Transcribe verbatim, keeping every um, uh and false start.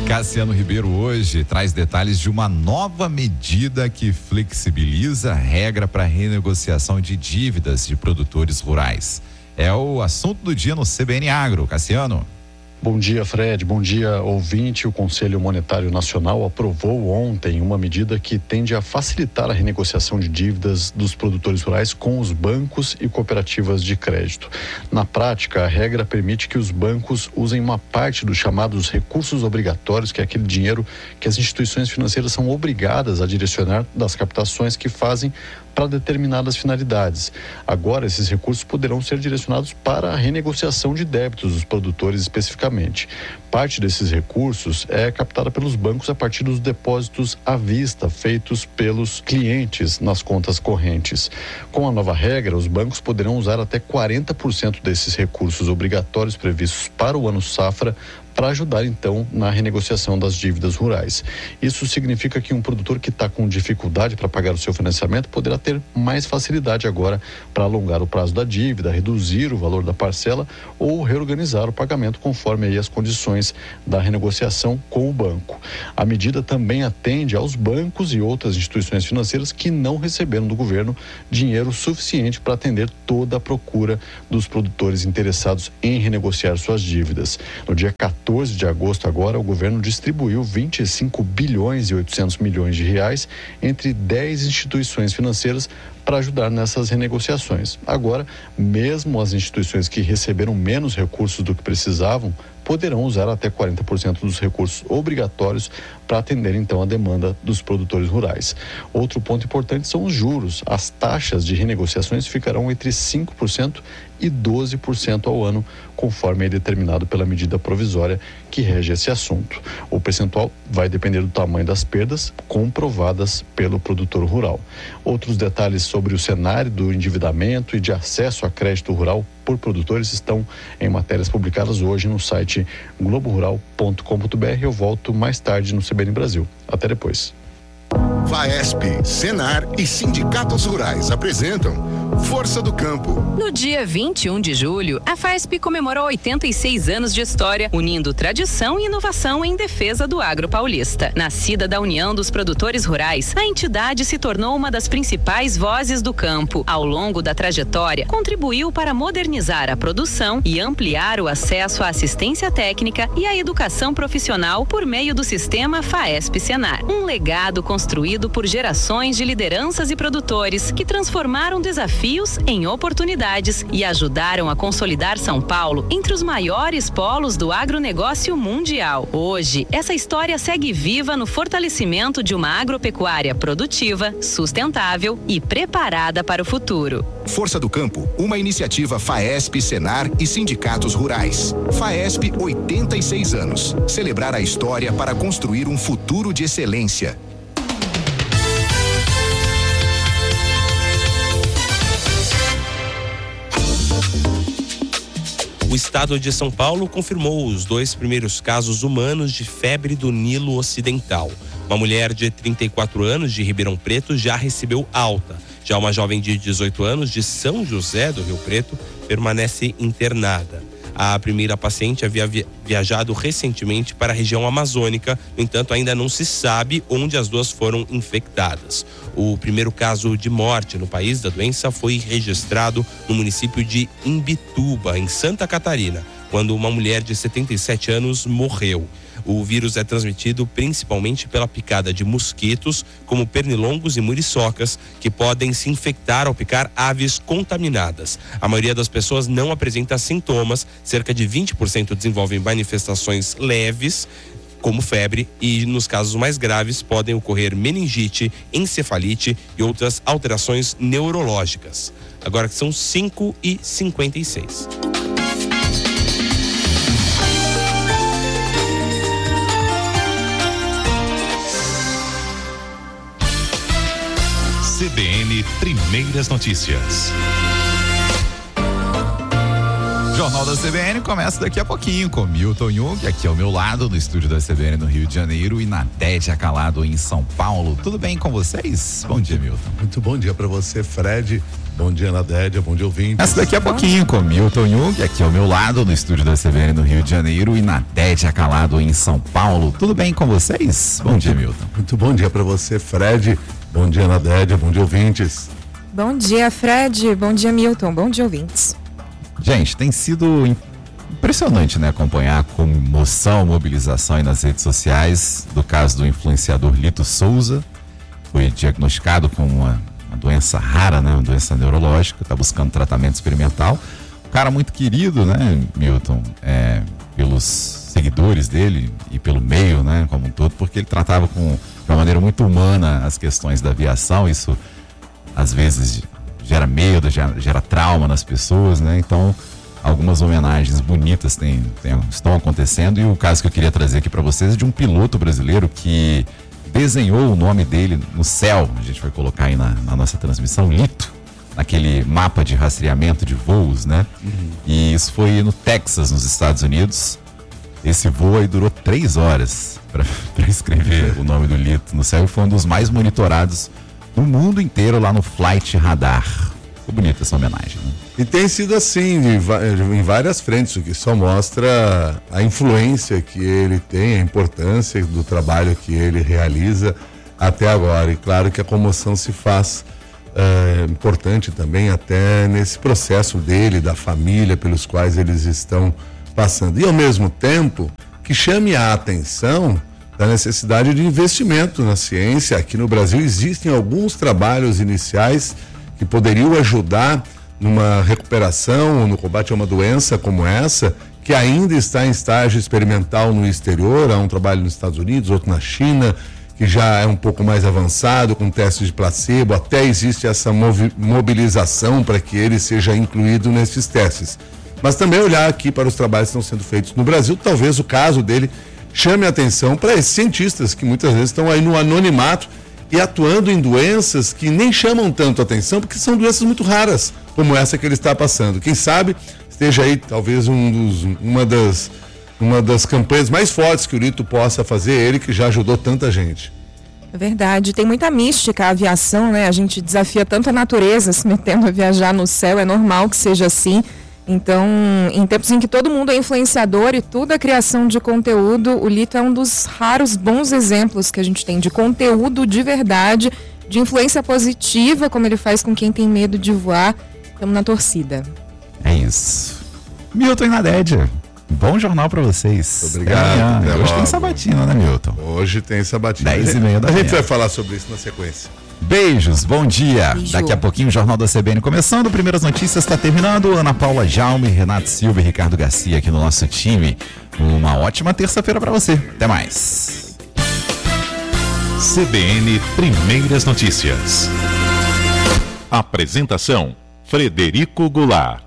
Cassiano Ribeiro hoje traz detalhes de uma nova medida que flexibiliza a regra para renegociação de dívidas de produtores rurais. É o assunto do dia no C B N Agro. Cassiano. Bom dia, Fred. Bom dia, ouvinte. O Conselho Monetário Nacional aprovou ontem uma medida que tende a facilitar a renegociação de dívidas dos produtores rurais com os bancos e cooperativas de crédito. Na prática, a regra permite que os bancos usem uma parte dos chamados recursos obrigatórios, que é aquele dinheiro que as instituições financeiras são obrigadas a direcionar das captações que fazem para determinadas finalidades. Agora, esses recursos poderão ser direcionados para a renegociação de débitos dos produtores especificamente. Parte desses recursos é captada pelos bancos a partir dos depósitos à vista feitos pelos clientes nas contas correntes. Com a nova regra, os bancos poderão usar até quarenta por cento desses recursos obrigatórios previstos para o ano safra para ajudar, então, na renegociação das dívidas rurais. Isso significa que um produtor que está com dificuldade para pagar o seu financiamento poderá ter mais facilidade agora para alongar o prazo da dívida, reduzir o valor da parcela ou reorganizar o pagamento conforme aí as condições da renegociação com o banco. A medida também atende aos bancos e outras instituições financeiras que não receberam do governo dinheiro suficiente para atender toda a procura dos produtores interessados em renegociar suas dívidas. No dia quatorze de agosto agora, o governo distribuiu vinte e cinco bilhões e oitocentos milhões de reais entre dez instituições financeiras para ajudar nessas renegociações. Agora, mesmo as instituições que receberam menos recursos do que precisavam, poderão usar até quarenta por cento dos recursos obrigatórios para atender então a demanda dos produtores rurais. Outro ponto importante são os juros. As taxas de renegociações ficarão entre cinco por cento e doze por cento ao ano, conforme é determinado pela medida provisória que rege esse assunto. O percentual vai depender do tamanho das perdas comprovadas pelo produtor rural. Outros detalhes sobre o cenário do endividamento e de acesso a crédito rural por produtores estão em matérias publicadas hoje no site globo rural ponto com ponto br. Eu volto mais tarde no C B N Brasil. Até depois. Faesp, Senar e sindicatos rurais apresentam Força do Campo. No dia vinte e um de julho, a Faesp comemorou oitenta e seis anos de história, unindo tradição e inovação em defesa do agro paulista. Nascida da união dos produtores rurais, a entidade se tornou uma das principais vozes do campo. Ao longo da trajetória, contribuiu para modernizar a produção e ampliar o acesso à assistência técnica e à educação profissional por meio do sistema Faesp Senar. Um legado construído por gerações de lideranças e produtores que transformaram desafios em oportunidades e ajudaram a consolidar São Paulo entre os maiores polos do agronegócio mundial. Hoje, essa história segue viva no fortalecimento de uma agropecuária produtiva, sustentável e preparada para o futuro. Força do Campo, uma iniciativa Faesp, Senar e sindicatos rurais. Faesp, oitenta e seis anos. Celebrar a história para construir um futuro de excelência. O estado de São Paulo confirmou os dois primeiros casos humanos de febre do Nilo Ocidental. Uma mulher de trinta e quatro anos de Ribeirão Preto já recebeu alta. Já uma jovem de dezoito anos de São José do Rio Preto permanece internada. A primeira paciente havia viajado recentemente para a região amazônica, no entanto, ainda não se sabe onde as duas foram infectadas. O primeiro caso de morte no país da doença foi registrado no município de Imbituba, em Santa Catarina, quando uma mulher de setenta e sete anos morreu. O vírus é transmitido principalmente pela picada de mosquitos, como pernilongos e muriçocas, que podem se infectar ao picar aves contaminadas. A maioria das pessoas não apresenta sintomas, cerca de vinte por cento desenvolvem manifestações leves, como febre, e nos casos mais graves podem ocorrer meningite, encefalite e outras alterações neurológicas. Agora que são cinco e cinquenta e seis. C B N Primeiras Notícias. Jornal da C B N começa daqui a pouquinho com Milton Jung, aqui ao meu lado, no estúdio da C B N no Rio de Janeiro, e Nadédia Calado em São Paulo. Tudo bem com vocês? Bom dia, Milton. Muito bom dia para você, Fred. Bom dia, Nadédia. Bom dia, ouvinte. Começa daqui a pouquinho com Milton Jung, aqui ao meu lado, no estúdio da C B N no Rio de Janeiro, e Nadédia Calado em São Paulo. Tudo bem com vocês? Bom dia, Milton. Muito bom dia para você, Fred. Bom dia, Nadédia. Bom dia, ouvintes. Bom dia, Fred. Bom dia, Milton. Bom dia, ouvintes. Gente, tem sido impressionante, né, acompanhar a comoção, mobilização aí nas redes sociais do caso do influenciador Lito Souza. Foi diagnosticado com uma, uma doença rara, né, uma doença neurológica, está buscando tratamento experimental. Um cara muito querido, né, Milton, é, pelos seguidores dele e pelo meio, né, como um todo, porque ele tratava com, de uma maneira muito humana as questões da aviação. Isso, às vezes, gera medo, gera, gera trauma nas pessoas, né? Então, algumas homenagens bonitas tem, tem, estão acontecendo, e o caso que eu queria trazer aqui para vocês é de um piloto brasileiro que desenhou o nome dele no céu. A gente vai colocar aí na, na nossa transmissão, Lito, naquele mapa de rastreamento de voos, né? Uhum. E isso foi no Texas, nos Estados Unidos. Esse voo aí durou três horas para escrever o nome do Lito no céu, e foi um dos mais monitorados no mundo inteiro lá no Flight Radar. Ficou bonita essa homenagem, né? E tem sido assim de, em várias frentes, o que só mostra a influência que ele tem, a importância do trabalho que ele realiza até agora. E claro que a comoção se faz é, importante também até nesse processo dele, da família, pelos quais eles estão passando. E ao mesmo tempo que chame a atenção da necessidade de investimento na ciência. Aqui no Brasil existem alguns trabalhos iniciais que poderiam ajudar numa recuperação ou no combate a uma doença como essa, que ainda está em estágio experimental no exterior. Há um trabalho nos Estados Unidos, outro na China, que já é um pouco mais avançado, com testes de placebo. Até existe essa mobilização para que ele seja incluído nesses testes. Mas também olhar aqui para os trabalhos que estão sendo feitos no Brasil. Talvez o caso dele chame a atenção para esses cientistas que muitas vezes estão aí no anonimato e atuando em doenças que nem chamam tanto atenção, porque são doenças muito raras, como essa que ele está passando. Quem sabe esteja aí talvez um dos, uma, das, uma das campanhas mais fortes que o Lito possa fazer, ele que já ajudou tanta gente. É verdade, tem muita mística a aviação, né? A gente desafia tanto a natureza se metendo a viajar no céu, é normal que seja assim. Então, em tempos em que todo mundo é influenciador e tudo é criação de conteúdo, o Lito é um dos raros bons exemplos que a gente tem de conteúdo de verdade, de influência positiva, como ele faz com quem tem medo de voar. Estamos na torcida. É isso. Milton e Nadédia, bom jornal pra vocês. Obrigado. É, hoje tem sabatina, né, Milton? Hoje tem sabatina. Dez e meia da manhã. A gente vai falar sobre isso na sequência. Beijos, bom dia. Beijo. Daqui a pouquinho o Jornal da C B N começando, Primeiras Notícias está terminando. Ana Paula Jaume, Renato Silva e Ricardo Garcia aqui no nosso time. Uma ótima terça-feira para você. Até mais. C B N Primeiras Notícias. Apresentação: Frederico Goulart.